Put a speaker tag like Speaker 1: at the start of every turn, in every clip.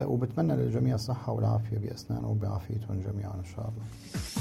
Speaker 1: وبتمنى للجميع الصحة والعافية بأسنانهم وبعافيتهم جميعا إن شاء الله.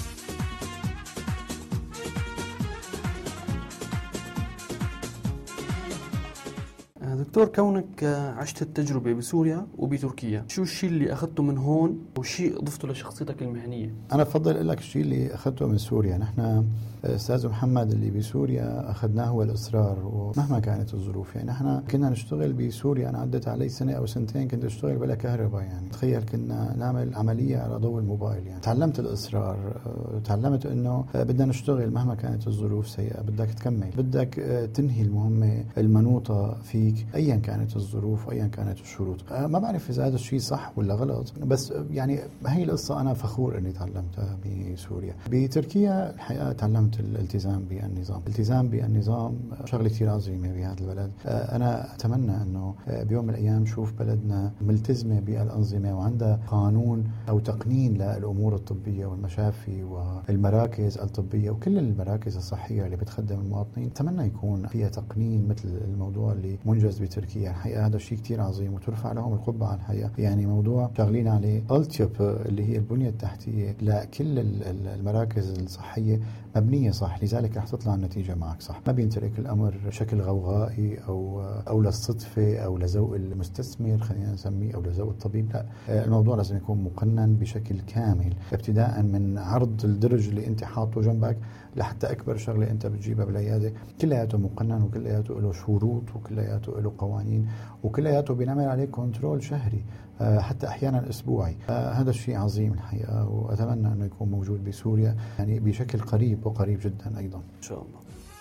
Speaker 2: دكتور، كونك عشت التجربة بسوريا وبتركيا، شو الشيء اللي أخذته من هون وشيء أضفته لشخصيتك المهنية؟
Speaker 1: أنا بفضل أقول لك الشيء اللي أخذته من سوريا. نحن أستاذ محمد اللي بسوريا أخذناه هو الإصرار، ومهما كانت الظروف. يعني نحن كنا نشتغل بسوريا، أنا عدت علي سنة أو سنتين كنت أشتغل بلا كهرباء. يعني تخيل كنا نعمل عملية على ضوء الموبايل. يعني تعلمت الإصرار، تعلمت أنه بدنا نشتغل مهما كانت الظروف سيئة، بدك تكمل، بدك تنهي المهمة المنوطة فيك أيا كانت الظروف وأيا كانت الشروط. ما بعرف إذا هذا الشيء صح ولا غلط، بس يعني هي القصة أنا فخور أني تعلمتها بسوريا. بتركيا الحقيقة تعلمت الالتزام بالنظام. الالتزام بالنظام شغلة كثير عظيمة بهذا البلد. أنا أتمنى أنه بيوم من الأيام شوف بلدنا ملتزمة بالأنظمة وعندها قانون أو تقنين للأمور الطبية والمشافي والمراكز الطبية وكل المراكز الصحية اللي بتخدم المواطنين. أتمنى يكون فيها تقنين مثل الموضوع اللي منجز بتركيا. الحقيقة هذا الشيء كتير عظيم وترفع لهم القبعة الحقيقة. يعني موضوع شغالين عليه ألتيب اللي هي البنية التحتية لكل المراكز الصحية مبنية صح، لذلك رح تطلع النتيجة معك صح. ما بينترك الأمر بشكل غوغائي أو للصدفة أو لذوق المستثمر خلينا نسميه أو لذوق الطبيب. لا، الموضوع لازم يكون مقنن بشكل كامل، ابتداء من عرض الدرج اللي انت حاطه جنبك لحتى أكبر شغلة انت بتجيبها بالعيادة، كلياته مقنن وكلياته له شروط وكلياته له قوانين وكلياته بنعمل عليه كنترول شهري حتى أحيانا أسبوعي. هذا الشيء عظيم الحقيقة، وأتمنى أنه يكون موجود بسوريا يعني بشكل قريب وقريب جدا أيضا
Speaker 2: إن شاء الله.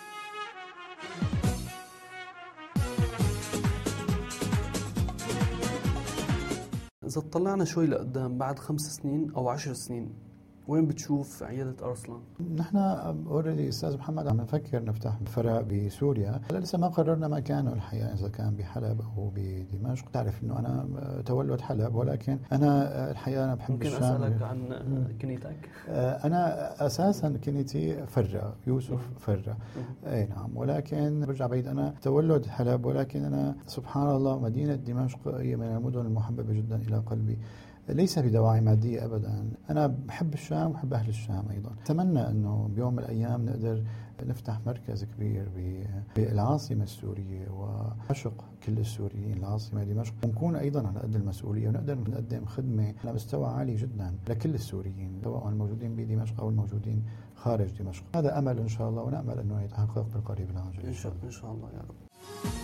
Speaker 2: إذا اطلعنا شوي لقدام بعد 5 سنين أو 10 سنين، وين بتشوف عيادة أرسلان؟
Speaker 1: نحن اوريدي استاذ محمد عم نفكر نفتح فرع بسوريا، لسه ما قررنا مكانه الحقيقه، اذا كان بحلب او بدمشق. تعرف انه انا تولد حلب، ولكن انا الحقيقه انا بحب
Speaker 2: ممكن
Speaker 1: الشام.
Speaker 2: اسالك عن كنيتك؟
Speaker 1: انا اساسا كنيتي فرة يوسف فرة. اي نعم، ولكن برجع بعيد، انا تولد حلب، ولكن انا سبحان الله مدينه دمشق هي من المدن المحببه جدا الى قلبي، ليس بدواعي مادية أبدا. أنا بحب الشام وبحب أهل الشام أيضا. أتمنى أنه بيوم من الأيام نقدر نفتح مركز كبير بالعاصمة السورية وعشق كل السوريين العاصمة دمشق، ونكون أيضا على قد المسؤولية ونقدر نقدم خدمة على مستوى عالي جدا لكل السوريين سواء الموجودين بدمشق أو الموجودين خارج دمشق. هذا أمل إن شاء الله، ونأمل أنه يتحقق بالقريب العاجل
Speaker 2: إن شاء الله يا رب.